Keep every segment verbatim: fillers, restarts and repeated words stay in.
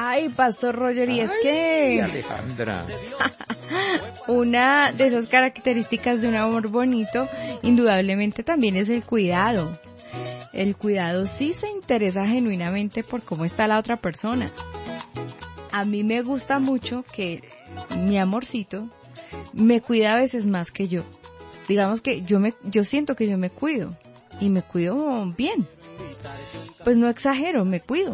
Ay, Pastor Roger, y es Ay, que Alejandra. una de esas características de un amor bonito, indudablemente también es el cuidado. El cuidado sí se interesa genuinamente por cómo está la otra persona. A mí me gusta mucho que mi amorcito me cuida a veces más que yo. Digamos que yo me, yo siento que yo me cuido y me cuido bien. Pues no exagero, me cuido.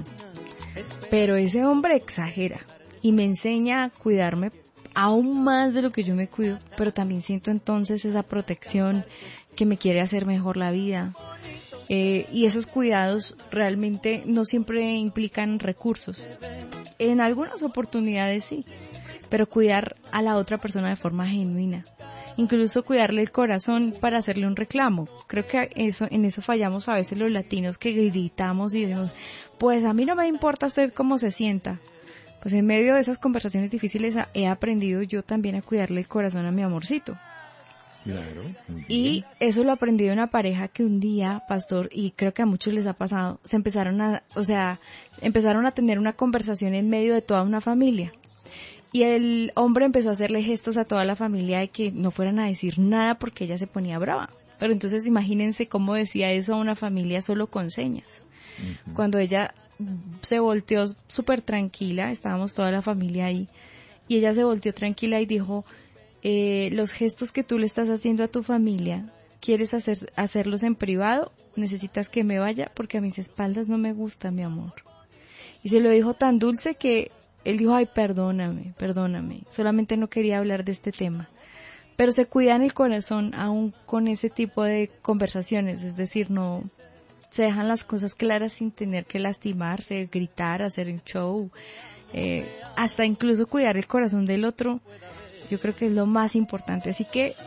Pero ese hombre exagera y me enseña a cuidarme aún más de lo que yo me cuido, pero también siento entonces esa protección que me quiere hacer mejor la vida. Eh, y esos cuidados realmente no siempre implican recursos. En algunas oportunidades sí, pero cuidar a la otra persona de forma genuina. Incluso cuidarle el corazón para hacerle un reclamo. Creo que eso, en eso fallamos a veces los latinos, que gritamos y decimos, pues a mí no me importa usted cómo se sienta. Pues en medio de esas conversaciones difíciles he aprendido yo también a cuidarle el corazón a mi amorcito. Claro. Y eso lo aprendí de una pareja que un día, pastor, y creo que a muchos les ha pasado, se empezaron a, o sea, empezaron a tener una conversación en medio de toda una familia. Y el hombre empezó a hacerle gestos a toda la familia de que no fueran a decir nada porque ella se ponía brava. Pero entonces imagínense cómo decía eso a una familia solo con señas. Uh-huh. Cuando ella se volteó súper tranquila, estábamos toda la familia ahí, y ella se volteó tranquila y dijo, eh, los gestos que tú le estás haciendo a tu familia, ¿quieres hacer, hacerlos en privado? ¿Necesitas que me vaya? Porque a mis espaldas no me gusta, mi amor. Y se lo dijo tan dulce que él dijo, ay, perdóname, perdóname, solamente no quería hablar de este tema. Pero se cuidan el corazón aún con ese tipo de conversaciones, es decir, no se dejan las cosas claras sin tener que lastimarse, gritar, hacer un show, eh, hasta incluso cuidar el corazón del otro, yo creo que es lo más importante. Así que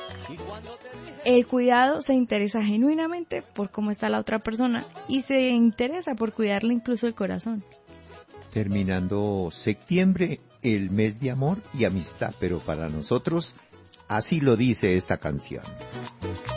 el cuidado se interesa genuinamente por cómo está la otra persona y se interesa por cuidarle incluso el corazón. Terminando septiembre, el mes de amor y amistad, pero para nosotros así lo dice esta canción.